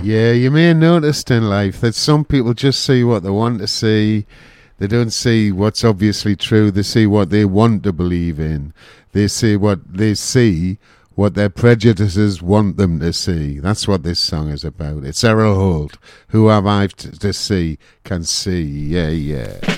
Yeah, you may have noticed in life that some people just see what they want to see. They don't see what's obviously true. They see what they want to believe in. They see what their prejudices want them to see. That's what this song is about. It's Errol Holt. Who have I to see can see. Yeah, yeah.